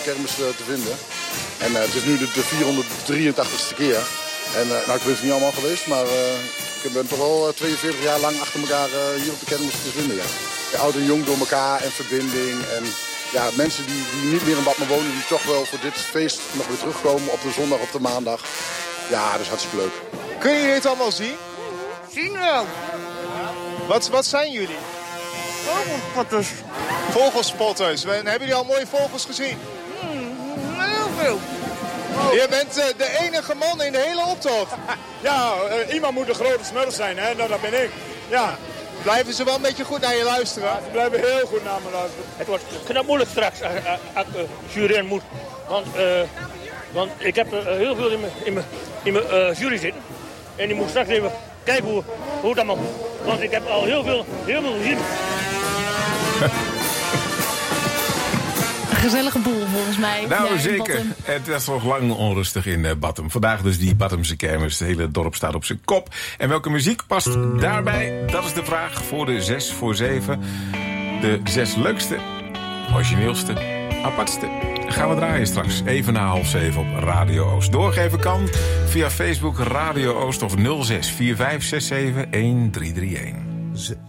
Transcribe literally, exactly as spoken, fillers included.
kermis uh, te vinden. En uh, het is nu de, de vierhonderddrieëntachtigste keer. En uh, nou, ik ben het niet allemaal geweest, maar uh, ik ben toch wel tweeënveertig jaar lang achter elkaar uh, hier op de kermis te vinden. Ja. Ja, oud en jong door elkaar en verbinding. En ja, mensen die, die niet meer in Badmen wonen, die toch wel voor dit feest nog weer terugkomen op de zondag, op de maandag. Ja, dat is hartstikke leuk. Kunnen jullie het allemaal zien? Zien we ook. Wat, wat zijn jullie? Vogelspotters. Vogelspotters. En hebben jullie al mooie vogels gezien? Hmm, heel veel. Oh. Je bent uh, de enige man in de hele optocht. Ja, uh, iemand moet de grote smurf zijn, hè? Nou, dat ben ik. Ja. Blijven ze wel een beetje goed naar je luisteren? Ja, ze blijven heel goed naar me luisteren. Het wordt knap moeilijk straks als, als ik uh, jureren moet. Want, uh, want ik heb uh, heel veel in mijn, in mijn, in mijn uh, jury zitten. En ik moet straks even kijken hoe, hoe dat mag. Want ik heb al heel veel, heel veel gezien. Een gezellige boel volgens mij. Nou ja, zeker. Het was nog lang onrustig in uh, Battem. Vandaag dus die Battemse kermis. Het hele dorp staat op zijn kop. En welke muziek past daarbij? Dat is de vraag voor de zes voor zeven. De zes leukste, origineelste, apartste gaan we draaien straks. Even na half zeven op Radio Oost. Doorgeven kan via Facebook Radio Oost of nul zes vier vijf zes zeven een drie drie een.